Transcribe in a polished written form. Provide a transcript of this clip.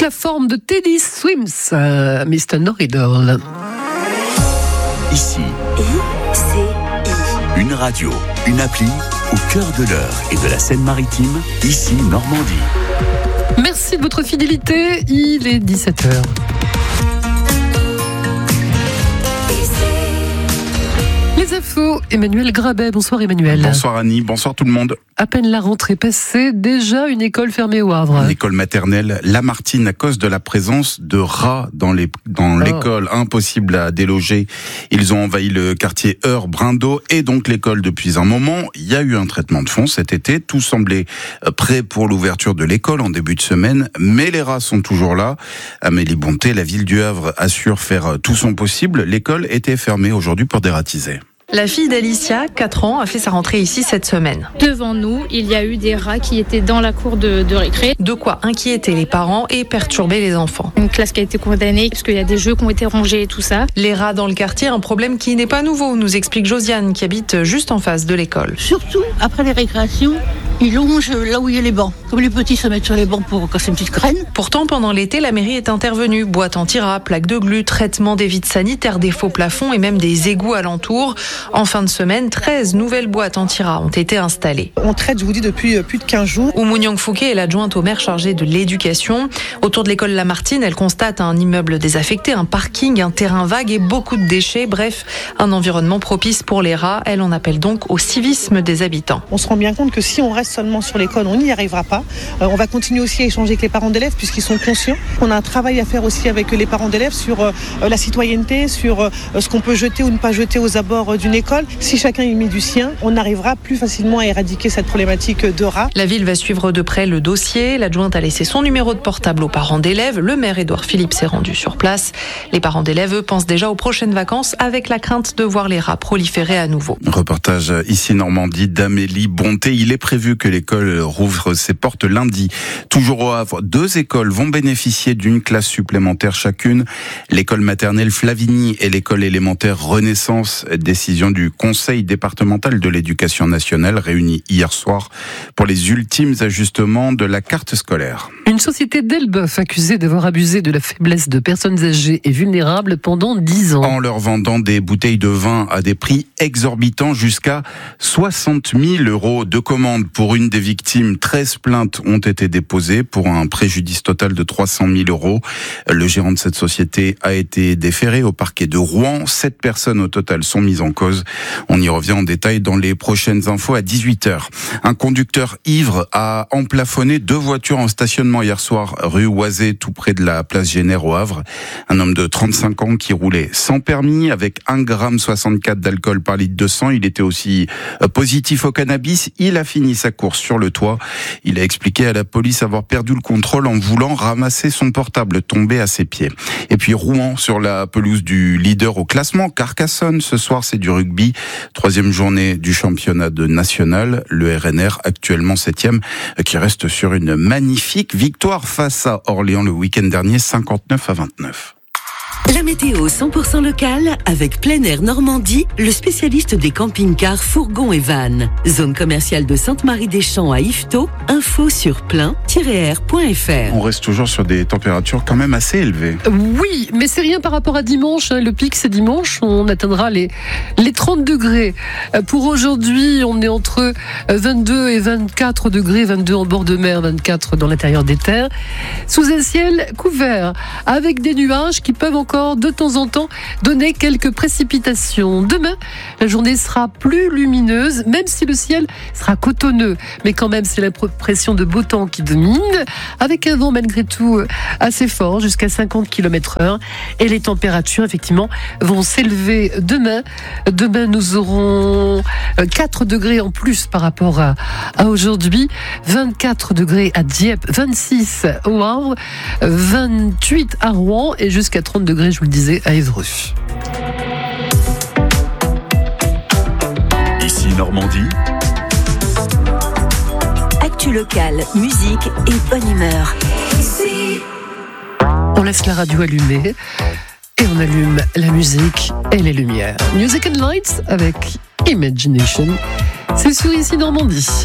la forme de Teddy Swims, Mr. Norridor. Ici, une radio, une appli au cœur de l'Eure et de la Seine-Maritime, ici Normandie. Merci de votre fidélité, il est 17h. Les infos, Emmanuel Grabet. Bonsoir Emmanuel. Bonsoir Annie, bonsoir tout le monde. À peine la rentrée passée, déjà une école fermée au Havre. L'école maternelle Lamartine à cause de la présence de rats dans l'école, impossible à déloger. Ils ont envahi le quartier Eure, Brindeau et donc l'école depuis un moment. Il y a eu un traitement de fond cet été, tout semblait prêt pour l'ouverture de l'école en début de semaine, mais les rats sont toujours là. Amélie Bonté, la ville du Havre assure faire tout son possible. L'école était fermée aujourd'hui pour dératiser. La fille d'Alicia, 4 ans, a fait sa rentrée ici cette semaine. Devant nous, il y a eu des rats qui étaient dans la cour de récré. De quoi inquiéter les parents et perturber les enfants. Une classe qui a été condamnée parce qu'il y a des jeux qui ont été rangés et tout ça. Les rats dans le quartier, un problème qui n'est pas nouveau, nous explique Josiane, qui habite juste en face de l'école. Surtout après les récréations, ils longent là où il y a les bancs. Comme les petits se mettent sur les bancs pour casser une petite graine. Pourtant, pendant l'été, la mairie est intervenue. Boîte anti-rats, plaques de glu, traitement des vides sanitaires, des faux plafonds et même des égouts alentours. En fin de semaine, 13 nouvelles boîtes anti-rats ont été installées. On traite, je vous dis, depuis plus de 15 jours. Oumou Nyang Fouquet est l'adjointe au maire chargée de l'éducation. Autour de l'école Lamartine, elle constate un immeuble désaffecté, un parking, un terrain vague et beaucoup de déchets. Bref, un environnement propice pour les rats. Elle en appelle donc au civisme des habitants. On se rend bien compte que si on reste seulement sur l'école, on n'y arrivera pas. On va continuer aussi à échanger avec les parents d'élèves puisqu'ils sont conscients. On a un travail à faire aussi avec les parents d'élèves sur la citoyenneté, sur ce qu'on peut jeter ou ne pas jeter aux abords d'une école. Si chacun y met du sien, on arrivera plus facilement à éradiquer cette problématique de rats. La ville va suivre de près le dossier. L'adjointe a laissé son numéro de portable aux parents d'élèves. Le maire Édouard Philippe s'est rendu sur place. Les parents d'élèves, eux, pensent déjà aux prochaines vacances avec la crainte de voir les rats proliférer à nouveau. Reportage ici Normandie d'Amélie Bonté. Il est prévu que l'école rouvre ses portes lundi. Toujours au Havre, 2 écoles vont bénéficier d'une classe supplémentaire chacune. L'école maternelle Flavigny et l'école élémentaire Renaissance. Décision du Conseil départemental de l'éducation nationale réuni hier soir pour les ultimes ajustements de la carte scolaire. Une société d'Elbeuf accusée d'avoir abusé de la faiblesse de personnes âgées et vulnérables pendant 10 ans. En leur vendant des bouteilles de vin à des prix exorbitants jusqu'à 60 000 € de commande pour une des victimes. 13 plaintes ont été déposées pour un préjudice total de 300 000 €. Le gérant de cette société a été déféré au parquet de Rouen. 7 personnes au total sont mises en cause. On y revient en détail dans les prochaines infos à 18h. Un conducteur ivre a emplafonné 2 voitures en stationnement hier soir rue Oisé, tout près de la place Génère au Havre. Un homme de 35 ans qui roulait sans permis avec 1,64 g d'alcool par litre de sang. Il était aussi positif au cannabis. Il a fini sa course sur le toit. Il a expliqué à la police avoir perdu le contrôle en voulant ramasser son portable tombé à ses pieds. Et puis Rouen sur la pelouse du leader au classement, Carcassonne. Ce soir, c'est du rugby. 3e journée du championnat national. Le RNR, actuellement 7e, qui reste sur une magnifique victoire face à Orléans le week-end dernier, 59-29. La météo 100% locale avec Plein Air Normandie, le spécialiste des camping-cars, fourgons et vannes. Zone commerciale de Sainte-Marie-des-Champs à Yvetot. Info sur plein-air.fr. On reste toujours sur des températures quand même assez élevées. Oui, mais c'est rien par rapport à dimanche. Le pic, c'est dimanche. On atteindra les 30 degrés. Pour aujourd'hui, on est entre 22 et 24 degrés. 22 en bord de mer, 24 dans l'intérieur des terres. Sous un ciel couvert, avec des nuages qui peuvent encore de temps en temps donner quelques précipitations. Demain, la journée sera plus lumineuse, même si le ciel sera cotonneux. Mais quand même, c'est l'impression de beau temps qui domine, avec un vent malgré tout assez fort, jusqu'à 50 km/h. Et les températures, effectivement, vont s'élever demain. Demain, nous aurons 4 degrés en plus par rapport à aujourd'hui. 24 degrés à Dieppe, 26 au Havre, 28 à Rouen et jusqu'à 30 degrés, je vous le disais, à Évreux. Ici Normandie. Actu locale, musique et bonne humeur. On laisse la radio allumée et on allume la musique et les lumières. Music and Lights avec Imagination. C'est sur Ici Normandie.